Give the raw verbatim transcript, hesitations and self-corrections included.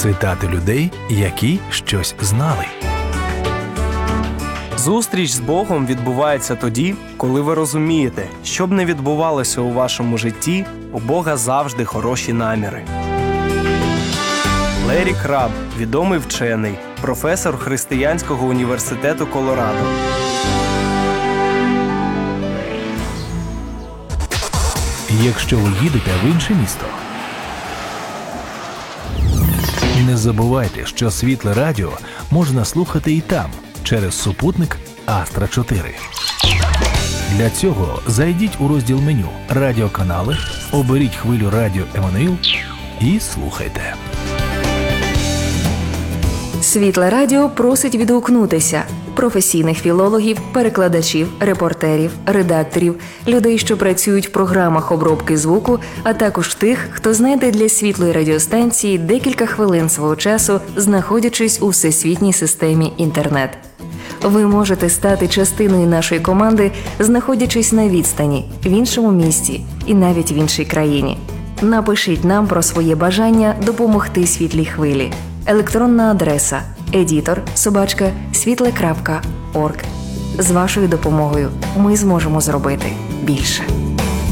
Цитати людей, які щось знали. Зустріч з Богом відбувається тоді, коли ви розумієте, що б не відбувалося у вашому житті, у Бога завжди хороші наміри. Лері Краб – відомий вчений, професор Християнського університету Колорадо. Якщо ви їдете в інше місто, не забувайте, що Світле Радіо можна слухати і там, через супутник Астра чотири. Для цього зайдіть у розділ меню «Радіоканали», оберіть хвилю радіо Еммануїл і слухайте. Світле Радіо просить відгукнутися професійних філологів, перекладачів, репортерів, редакторів, людей, що працюють в програмах обробки звуку, а також тих, хто знайде для Світлої радіостанції декілька хвилин свого часу, знаходячись у всесвітній системі інтернет. Ви можете стати частиною нашої команди, знаходячись на відстані, в іншому місті і навіть в іншій країні. Напишіть нам про своє бажання допомогти Світлій хвилі. Електронна адреса едітор собачка світле крапка орг. З вашою допомогою ми зможемо зробити більше.